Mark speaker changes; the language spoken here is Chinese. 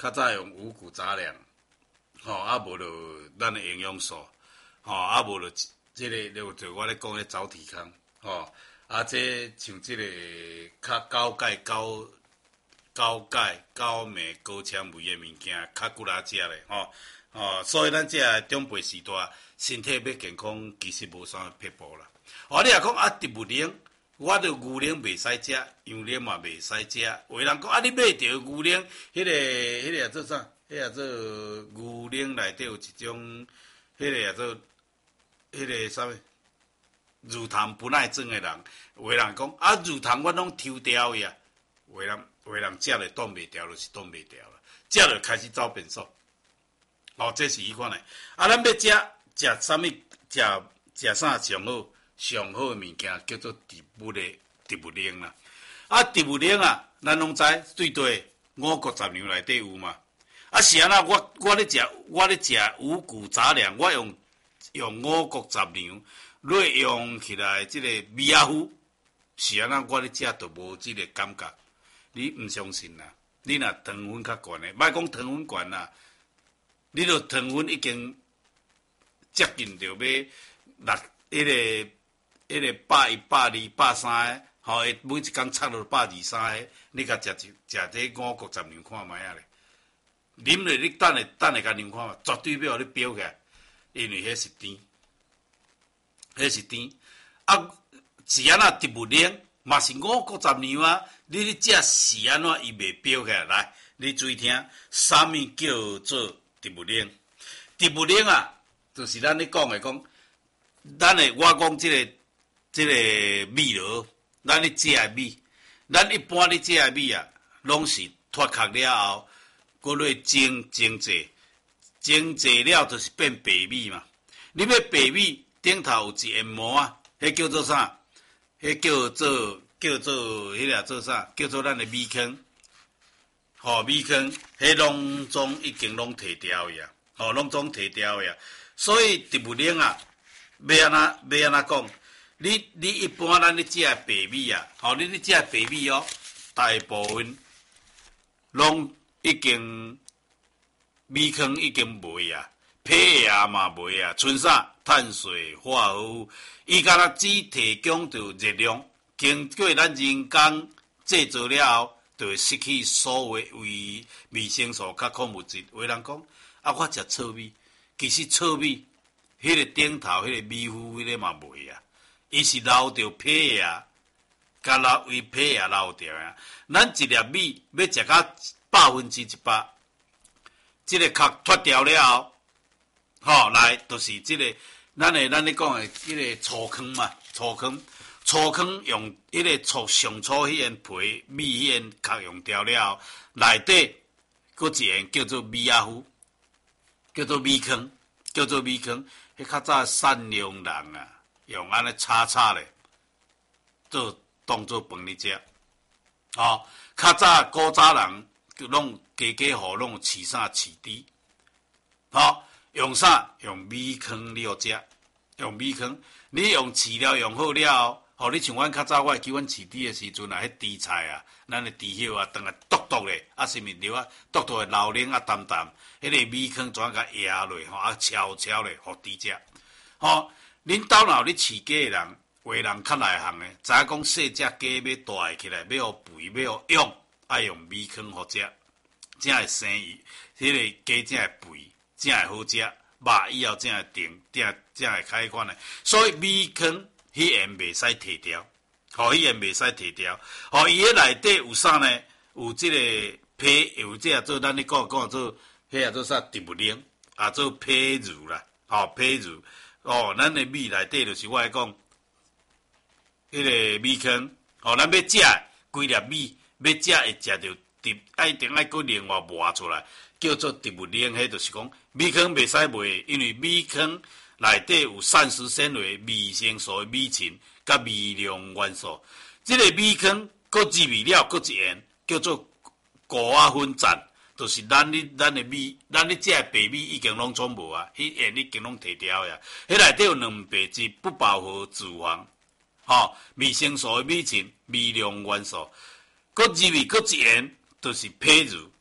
Speaker 1: 较早用五谷杂粮，啊无就咱的营养素，啊无就就我咧讲的走体康，啊这像这个较高钙、高钙、高镁、高纤维的物件，较久来食咧，所以咱这长辈时代身体要健康，其实无啥撇步啦。你若讲植物奶，我着牛奶袂使食，羊奶嘛袂使食。有人讲你买着牛奶，迄个做啥？迄个做牛奶内底有一种，迄个做迄个啥物？乳糖不耐症的人，有的人讲乳糖我拢抽掉去啊，有的人食了挡袂掉，就是挡袂掉了，食了开始走变数。这是伊款的。咱要食啥物？食啥上好？上好的物件叫做植物奶啦。植物奶咱拢知对对五谷杂粮内底有嘛。是安那我咧食五谷杂粮，我用五谷杂粮来用起来即个米仔糊，是安那我咧食就无即个感觉。你毋相信啦？你若糖分较悬的，莫讲糖分悬啦，你著糖分已经接近着要迄个110、120、130个，每一工插落120、130个，你甲食这五谷杂粮看卖啊咧？啉咧，你等下甲啉看嘛，绝对要互你飙起来，因为迄是甜，迄是甜。是安那植物奶嘛是五谷杂粮啊？你食是安怎伊袂飙起来？来，你注意听，啥物叫做植物奶？植物奶就是咱咧讲的我讲这个米螺，咱咧食的米，咱一般咧食的米拢是脱壳了后，搁落蒸济，蒸济了就是变白米嘛。你要白米，顶头有一层膜迄叫做啥？迄叫做迄个做啥？叫做咱的米糠。米糠，迄拢总已经拢摕掉呀，拢总摕掉呀。所以植物奶要安怎讲？你一般咱咧食白米你咧食白米大部分拢已经米糠已经袂胚芽嘛袂剩啥？碳水化合物，伊敢若只提供着热量，经过咱人工制造了后，就会失去所有维生素、甲矿物质。有人讲我食糙米，其实糙米迄个顶头迄个米糊迄个嘛袂伊是留着胚芽，甲为胚芽留着咱一粒米要食到100%，即个壳脱掉了后，来就是即个咱咧讲的迄个粗糠嘛，粗糠用迄个上粗迄层皮米迄层壳用掉了后，内底搁一层叫做米仔糊，叫做米糠，迄较早善良人用安尼炒咧，做当做饭咧食。较早古早人拢家户拢有饲啥饲猪，用啥？用米糠了食，用米糠。你用饲料用好了后，你像阮较早我记阮饲猪的时阵迄猪菜咱的猪血当来剁咧，什么料剁的老冷淡淡，迄个米糠怎甲压落敲咧，互猪食。恁兜若有咧饲鸡的人，有的人较内行的，知影讲细只鸡要大起来，要互肥，要互用，爱用米糠互食，才会生伊。迄个鸡才会肥，才会好食，肉以后才会定，才会开款的。所以米糠迄层袂使摕掉，迄层袂使摕掉。伊迄内底有啥呢？有即个胚，有即做咱咧讲做迄做啥植物奶，做胚乳啦，胚乳。咱的米内底就是我来讲，迄个米糠，咱要食规粒米，要食会食着一定爱搁另外磨出来，叫做植物奶。迄就是讲米糠袂使卖，因为米糠内底有膳食纤维、维生素的米嗪，甲微量元素。这个米糠搁入味了，搁一层叫做谷仔粉赞。就是咱的米，咱咧食的白米已经拢总无迄层已经拢摕掉迄内底有蛋白质、不饱和脂肪，维生素的米嗪、微量元素，搁入味搁一层，就是胚乳。